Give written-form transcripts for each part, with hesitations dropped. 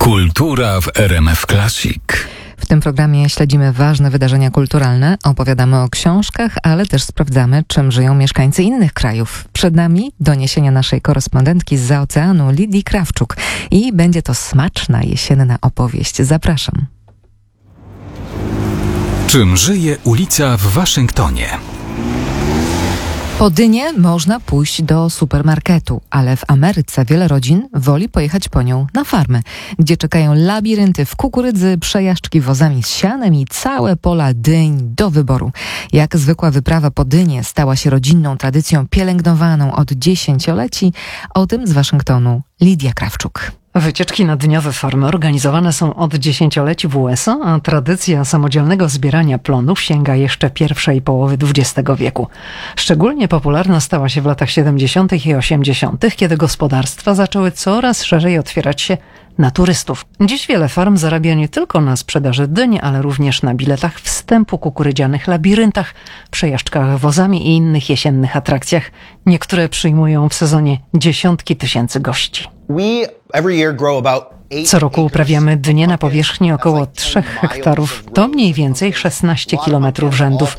Kultura w RMF Classic. W tym programie śledzimy ważne wydarzenia kulturalne, opowiadamy o książkach, ale też sprawdzamy, czym żyją mieszkańcy innych krajów. Przed nami doniesienia naszej korespondentki zza oceanu Lidii Krawczuk i będzie to smaczna jesienna opowieść. Zapraszam. Czym żyje ulica w Waszyngtonie? Po dynię można pójść do supermarketu, ale w Ameryce wiele rodzin woli pojechać po nią na farmę, gdzie czekają labirynty w kukurydzy, przejażdżki wozami z sianem i całe pola dyń do wyboru. Jak zwykła wyprawa po dynię stała się rodzinną tradycją pielęgnowaną od dziesięcioleci, o tym z Waszyngtonu Lidia Krawczuk. Wycieczki na dyniowe farmy organizowane są od dziesięcioleci w USA, a tradycja samodzielnego zbierania plonów sięga jeszcze pierwszej połowy XX wieku. Szczególnie popularna stała się w latach 70. i 80., kiedy gospodarstwa zaczęły coraz szerzej otwierać się na turystów. Dziś wiele farm zarabia nie tylko na sprzedaży dyń, ale również na biletach wstępu, kukurydzianych labiryntach, przejażdżkach wozami i innych jesiennych atrakcjach. Niektóre przyjmują w sezonie dziesiątki tysięcy gości. Co roku uprawiamy dynie na powierzchni około 3 hektarów. To mniej więcej 16 kilometrów rzędów.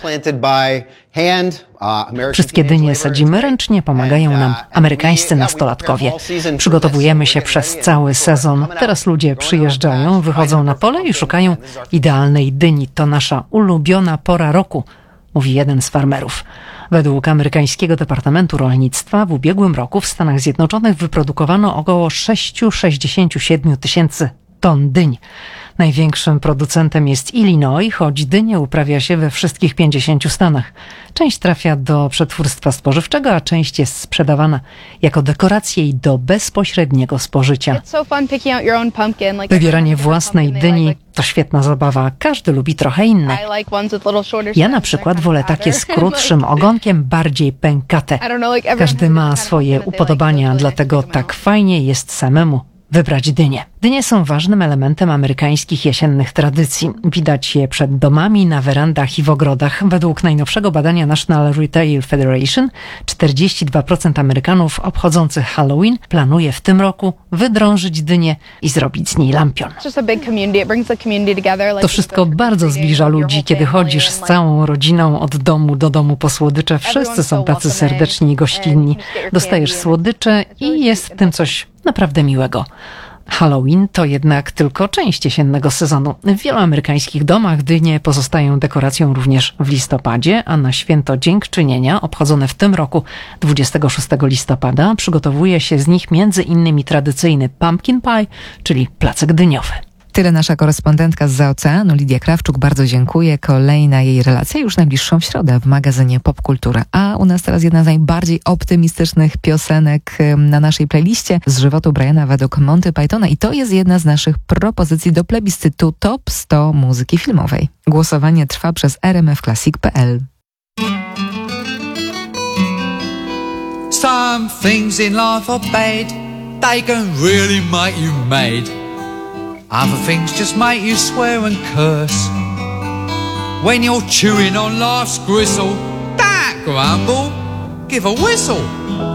Wszystkie dynie sadzimy ręcznie, pomagają nam amerykańscy nastolatkowie. Przygotowujemy się przez cały sezon. Teraz ludzie przyjeżdżają, wychodzą na pole i szukają idealnej dyni. To nasza ulubiona pora roku, mówi jeden z farmerów. Według amerykańskiego Departamentu Rolnictwa w ubiegłym roku w Stanach Zjednoczonych wyprodukowano około 667 tysięcy ton dyń. Największym producentem jest Illinois, choć dynię uprawia się we wszystkich 50 stanach. Część trafia do przetwórstwa spożywczego, a część jest sprzedawana jako dekoracje i do bezpośredniego spożycia. Wybieranie własnej dyni to świetna zabawa. Każdy lubi trochę inne. Ja na przykład wolę takie z krótszym ogonkiem, bardziej pękate. Każdy ma swoje upodobania, dlatego tak fajnie jest samemu wybrać dynie. Dynie są ważnym elementem amerykańskich jesiennych tradycji. Widać je przed domami, na werandach i w ogrodach. Według najnowszego badania National Retail Federation 42% Amerykanów obchodzących Halloween planuje w tym roku wydrążyć dynię i zrobić z niej lampion. To wszystko bardzo zbliża ludzi, kiedy chodzisz z całą rodziną od domu do domu po słodycze. Wszyscy są tacy serdeczni i gościnni. Dostajesz słodycze i jest w tym coś naprawdę miłego. Halloween to jednak tylko część jesiennego sezonu. W wielu amerykańskich domach dynie pozostają dekoracją również w listopadzie, a na święto Dziękczynienia, obchodzone w tym roku 26 listopada, przygotowuje się z nich między innymi tradycyjny pumpkin pie, czyli placek dyniowy. Tyle nasza korespondentka zza oceanu Lidia Krawczuk. Bardzo dziękuję. Kolejna jej relacja już najbliższą środę w magazynie Popkultura. A u nas teraz jedna z najbardziej optymistycznych piosenek na naszej playliście z żywotu Briana według Monty Pythona. I to jest jedna z naszych propozycji do plebiscytu Top 100 muzyki filmowej. Głosowanie trwa przez rmfclassic.pl. Some things in life are bad. They can really make you mad. Other things just make you swear and curse. When you're chewing on life's gristle, don't grumble, give a whistle.